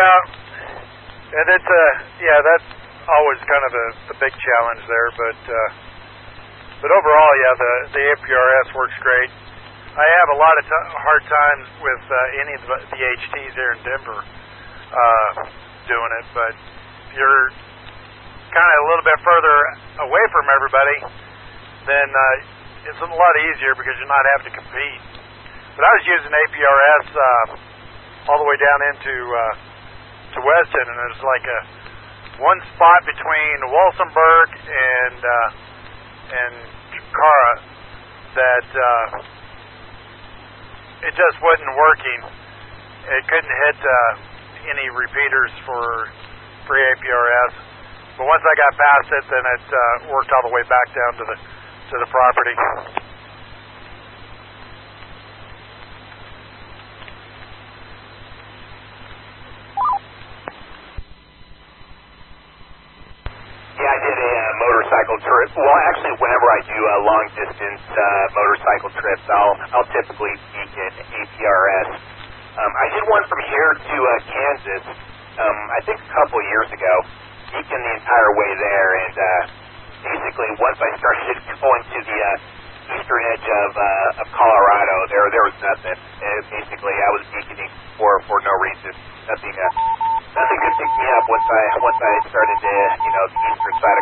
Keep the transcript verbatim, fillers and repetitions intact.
Yeah, and it's a yeah that's always kind of the, the big challenge there, but uh, but overall, yeah, the the A P R S works great. I have a lot of t- hard times with uh, any of the, the H Ts here in Denver uh, doing it, but if you're kind of a little bit further away from everybody, then uh, it's a lot easier because you're not having to compete. But I was using A P R S uh, all the way down into uh, to Weston, and there's like a one spot between Walsenburg and uh, and Cara that uh, it just wasn't working. It couldn't hit uh, any repeaters for free A P R S. But once I got past it, then it uh, worked all the way back down to the to the property. Yeah, I did a uh, motorcycle trip. Well, actually, whenever I do uh, long distance uh, motorcycle trips, I'll I'll typically beacon A P R S. Um, I did one from here to uh, Kansas. Um, I think a couple of years ago. Beacon the entire way there, and uh, basically once I started going to the uh, eastern edge of uh, of Colorado, there there was nothing. And basically, I was beaconing for for no reason. Nothing. Uh, nothing could pick me up once I once I started to you know the eastern side